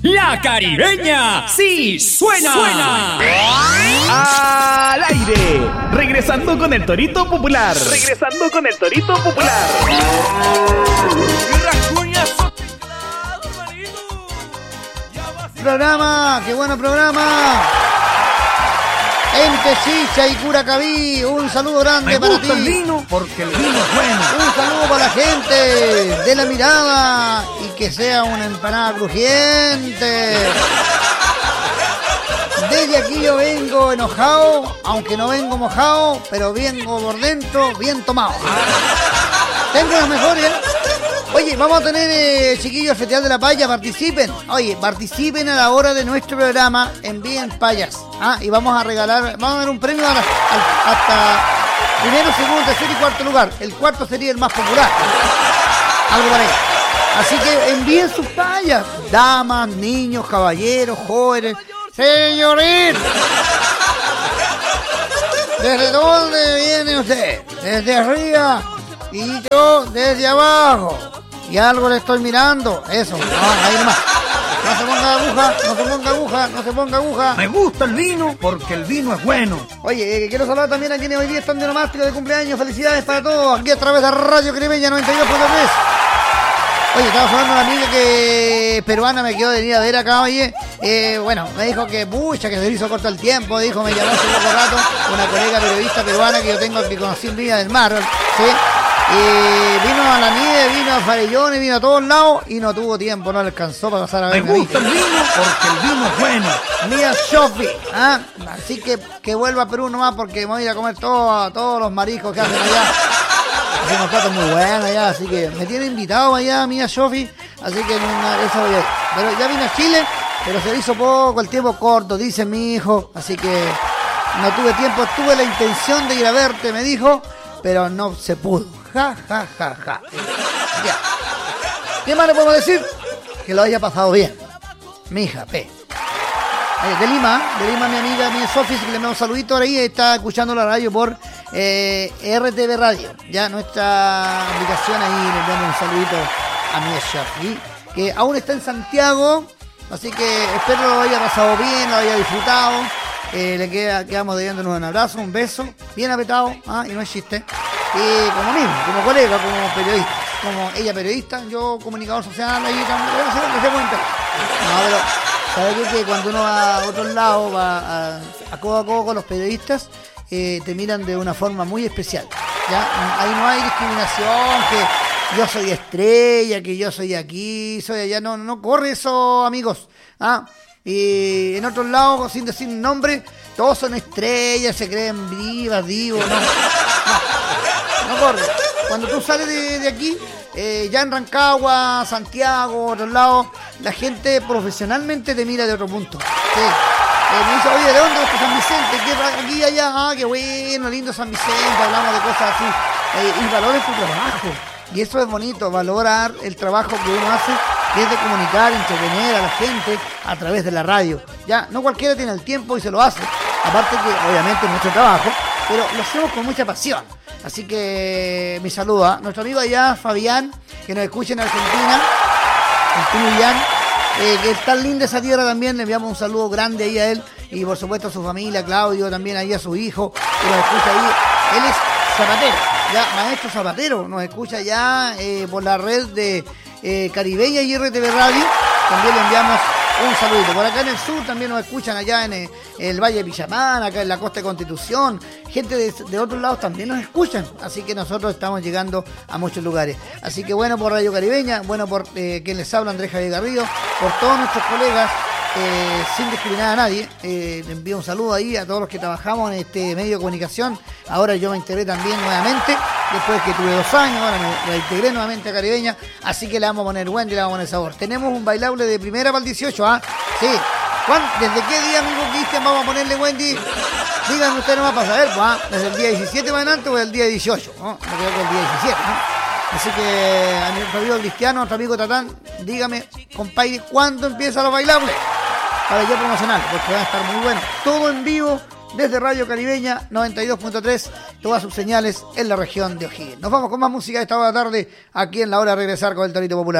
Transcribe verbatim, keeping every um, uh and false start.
La Caribeña sí suena. suena. Al aire. Regresando con el Torito Popular. Regresando con el Torito Popular. Programa, qué bueno programa. Ente Chicha y Curacaví, un saludo grande Me para gusta ti. el vino porque el vino es bueno. Un saludo para la gente de La Mirada y que sea una empanada crujiente. Desde aquí yo vengo enojado, aunque no vengo mojado, pero vengo por dentro, bien tomado. Tengo las mejores. Oye, vamos a tener, eh, chiquillos, el Festival de la Paya, participen. Oye, participen a la hora de nuestro programa, envíen payas. Ah, y vamos a regalar, vamos a dar un premio a la- a- hasta primero, segundo, tercer y cuarto lugar. El cuarto sería el más popular. Algo para ahí. Así que envíen sus payas. Damas, niños, caballeros, jóvenes. Señorita. ¿Desde dónde viene usted? Desde arriba. Y yo desde abajo. Y algo le estoy mirando. Eso. No, ahí nomás. No se ponga aguja, no se ponga aguja, no se ponga aguja. Me gusta el vino porque el vino es bueno. Oye, eh, quiero saludar también a quienes hoy día están de onomástico de cumpleaños. Felicidades para todos. Aquí a través de Radio Caribeña noventa y dos punto tres. Oye, estaba hablando de una amiga que peruana me quedó de venir a ver acá, oye. Eh, bueno, me dijo que pucha, que se le hizo corto el tiempo. Dijo, me llamó hace poco rato una colega periodista peruana que yo tengo, que conocí en Viña del Mar, ¿sí? Y vino a la nieve, vino a Farellones, vino a todos lados y no tuvo tiempo, no le alcanzó para pasar a Me verme a mí. gusta el vino porque el vino es bueno. Mía Sofi, ¿ah? Así que que vuelva a Perú nomás porque me voy a ir a comer todo, todos los mariscos que hacen allá. Hacen unos platos muy buenos allá, así que me tiene invitado allá Mía Sofi, así que una, eso voy a ir. Pero ya vine a Chile, pero se le hizo poco, el tiempo corto, dice mi hijo, así que no tuve tiempo, tuve la intención de ir a verte, me dijo, pero no se pudo. Ja, ja, ja, ja. Ya. ¿Qué más le podemos decir? Que lo haya pasado bien. Mi hija, P. Eh, de Lima, de Lima, mi amiga, mi Sofi, que le mando un saludito ahora ahí, está escuchando la radio por eh, R T V Radio, ya nuestra aplicación ahí, le damos un saludito a mi Sofi, que aún está en Santiago, así que espero lo haya pasado bien, lo haya disfrutado, eh, le queda, quedamos debiéndonos un abrazo, un beso, bien apretado, ¿ah? Y no es chiste, y como mismo, como colega, como periodista, como ella periodista, yo comunicador social, ahí también, no sé, no sé, no, pero ¿sabes qué? Que cuando uno va a otros lados, va a, a codo a codo con los periodistas, eh, te miran de una forma muy especial. ¿Ya? Ahí no hay discriminación, que yo soy estrella, que yo soy aquí, soy allá. No, no corre eso, amigos. ¿Ah? Y en otros lados, sin decir nombre, todos son estrellas, se creen vivas, divos. No, no, no corre. Cuando tú sales de, de aquí, eh, ya en Rancagua, Santiago, otros lados, la gente profesionalmente te mira de otro punto. Sí. Eh, me dice, oye, ¿de dónde es San Vicente? ¿Qué, aquí, allá? Ah, qué bueno, lindo San Vicente, hablamos de cosas así. Eh, y valores tu trabajo. Y eso es bonito, valorar el trabajo que uno hace, que es de comunicar, entretener a la gente a través de la radio. Ya, no cualquiera tiene el tiempo y se lo hace. Aparte que, obviamente, es nuestro trabajo, pero lo hacemos con mucha pasión. Así que mi saludo a nuestro amigo allá, Fabián, que nos escucha en Argentina, en Tunuyán, eh, que es tan linda esa tierra también, le enviamos un saludo grande ahí a él, y por supuesto a su familia, Claudio, también ahí a su hijo, que nos escucha ahí. Él es zapatero, ya, maestro zapatero, nos escucha ya eh, por la red de eh, Caribeña y R T V Radio, también le enviamos un saludito. Por acá en el sur también nos escuchan allá en el, el Valle de Villamán, acá en la costa de Constitución. Gente de, de otros lados también nos escuchan. Así que nosotros estamos llegando a muchos lugares. Así que bueno por Radio Caribeña, bueno por eh, quien les habla, Andrés Javier Garrido, por todos nuestros colegas, eh, sin discriminar a nadie. Eh, le envío un saludo ahí a todos los que trabajamos en este medio de comunicación. Ahora yo me integré también nuevamente, después que tuve dos años, ahora me reintegré nuevamente a Caribeña, así que le vamos a poner Wendy, le vamos a poner sabor. Tenemos un bailable de primera para el dieciocho, ¿ah? Sí. Juan, ¿desde qué día, amigo Cristian, vamos a ponerle Wendy? Díganme usted nomás para saber, ¿ah? ¿Desde el día diecisiete para adelante o del día dieciocho? ¿No? Me creo que el día diecisiete, ¿no? Así que a nuestro amigo Cristiano, a nuestro amigo Tatán, dígame, compadre, ¿cuándo empiezan los bailables? Para yo promocionar, porque van a estar muy buenos. Todo en vivo desde Radio Caribeña noventa y dos punto tres, todas sus señales en la región de O'Higgins. Nos vamos con más música a esta hora de la tarde, aquí en la hora de regresar con el Torito Popular.